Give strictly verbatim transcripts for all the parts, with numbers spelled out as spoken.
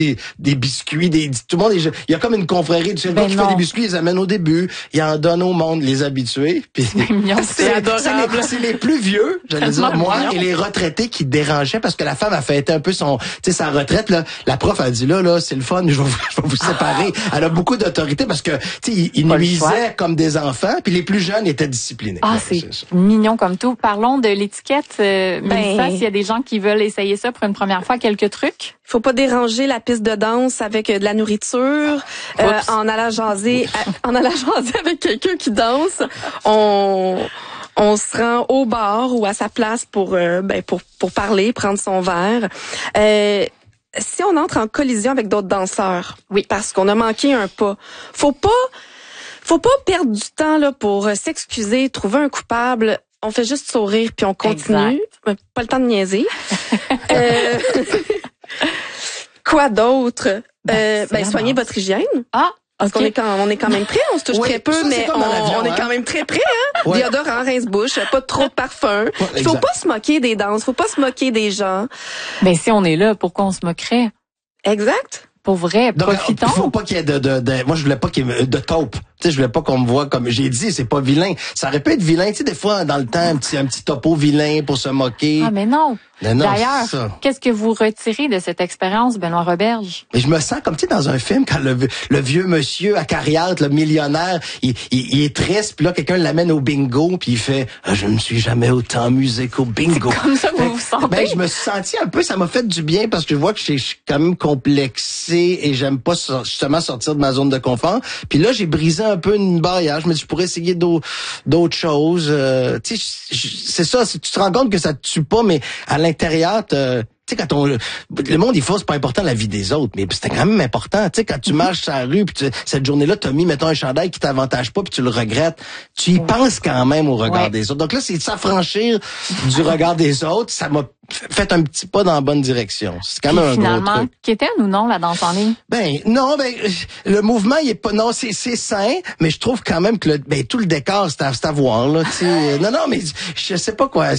des, des biscuits, des, tout le monde, est, il y a comme une confrérie. Tu sais, ben qui fait des biscuits, ils les amènent au début, ils en donnent au monde, les habitués. Puis c'est, c'est adorable. C'est les, c'est les plus vieux, j'allais dire, moi, mignon. Et les retraités qui dérangeaient parce que la femme a fêté un peu son, tu sais, sa retraite, là. La prof a dit, là, là, c'est le fun, je vais vous, je vais vous séparer. Ah. Elle a beaucoup d'autorité parce que, tu sais, ils, ils nuisaient comme des enfants, puis les plus jeunes étaient disciplinés. Ah, ouais, c'est, c'est mignon comme tout. Parlons de l'étiquette. Euh, ben, Mélissa, s'il y a des gens qui veulent essayer ça pour une première fois, quelques trucs? Faut pas déranger la piste de danse avec de la nourriture. Euh, en allant jaser, à, en allant jaser avec quelqu'un qui danse, on... on se rend au bar ou à sa place pour euh, ben pour pour parler, prendre son verre. Euh, si on entre en collision avec d'autres danseurs, oui, parce qu'on a manqué un pas, faut pas faut pas perdre du temps là pour s'excuser, trouver un coupable. On fait juste sourire puis on continue. Exact. Pas le temps de niaiser. euh, quoi d'autre? Ben, euh, ben soignez votre hygiène. Ah. Parce qu'on est quand, on est quand même prêt, on se touche oui, très peu, ça, mais on, on est hein? quand même très prêt, hein? Ouais. Déodorant, rince-bouche, pas trop de parfum. Ouais, il faut pas se moquer des danses, faut pas se moquer des gens. Ben, si on est là, pourquoi on se moquerait? Exact. Pour vrai, donc, profitons. Il faut pas qu'il y ait de, de, de, moi je voulais pas qu'il y ait de taupe. Tu sais, je voulais pas qu'on me voit comme j'ai dit, c'est pas vilain. Ça aurait pu être vilain, tu sais, des fois dans le temps un petit un petit topo vilain pour se moquer. Ah mais non. Mais non d'ailleurs, qu'est-ce que vous retirez de cette expérience, Benoît Roberge? Mais je me sens comme tu sais dans un film quand le, le vieux monsieur acariâtre, le millionnaire, il, il, il est triste, puis là quelqu'un l'amène au bingo, puis il fait ah, je me suis jamais autant amusé qu'au bingo. C'est comme ça que vous vous sentez? Ben je me suis senti un peu, ça m'a fait du bien parce que je vois que je suis quand même complexé et j'aime pas justement sortir de ma zone de confort. Puis là j'ai brisé un peu une barrière. Je me dis je pourrais essayer d'autres d'autres choses. Euh, tu sais c'est ça, tu te rends compte que ça te tue pas, mais à l'intérieur, tu sais, quand on, le monde, il faut, c'est pas important la vie des autres, mais c'était quand même important. Tu sais, quand tu marches sur la rue, puis tu, cette journée-là, t'as mis, mettons, un chandail qui t'avantage pas, puis tu le regrettes, tu y ouais. penses quand même au regard ouais. des autres. Donc là, c'est de s'affranchir du regard des autres. Ça m'a fait un petit pas dans la bonne direction. C'est quand même un finalement, gros truc. Qu'était ou non la danse en ligne? Ben non, ben le mouvement, il est pas, non, c'est c'est sain, mais je trouve quand même que le, ben tout le décor, c'est à, c'est à voir là. Tu sais, non, non, mais je sais pas quoi.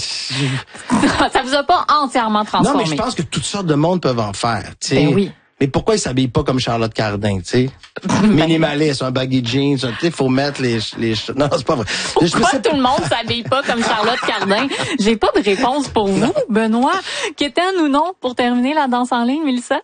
Ça vous a pas entièrement transformé. Non, mais je pense que toutes sortes de monde peuvent en faire. Tu sais. Ben oui. Mais pourquoi ils s'habillent pas comme Charlotte Cardin, tu sais? Minimaliste, un baggy jeans, tu sais, faut mettre les, les, non, c'est pas vrai. Pourquoi je sais... tout le monde s'habille pas comme Charlotte Cardin? J'ai pas de réponse pour vous, non. Benoît. Quétaine ou non, pour terminer la danse en ligne, Mélissa?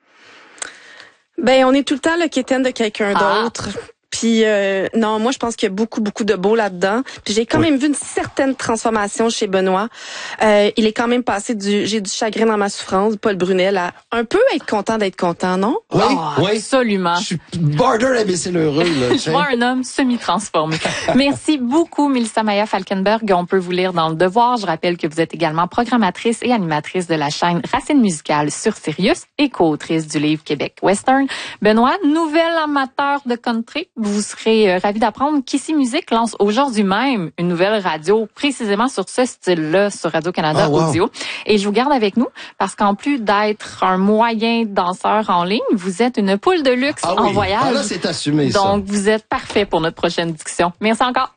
Ben, on est tout le temps le quétaine de quelqu'un ah. d'autre. Puis euh, non, moi je pense qu'il y a beaucoup beaucoup de beau là-dedans. Puis j'ai quand oui. même vu une certaine transformation chez Benoît. Euh, il est quand même passé du j'ai du chagrin dans ma souffrance, Paul Brunel, à un peu être content d'être content, non? Oui, oh, oui, absolument. Je suis border imbécile heureux là. Je vois un homme semi-transformé. Merci beaucoup, Mélissa Maya Falkenberg. On peut vous lire dans Le Devoir. Je rappelle que vous êtes également programmatrice et animatrice de la chaîne Racine musicale sur Sirius et co-autrice du livre Québec Western. Benoît, nouvel amateur de country. Vous serez euh, ravis d'apprendre qu'Ici Musique lance aujourd'hui même une nouvelle radio précisément sur ce style-là sur Radio-Canada oh, wow. Audio. Et je vous garde avec nous parce qu'en plus d'être un moyen danseur en ligne, vous êtes une poule de luxe ah, en oui. voyage. Ah, là, c'est assumé, Donc, ça. vous êtes parfait pour notre prochaine discussion. Merci encore.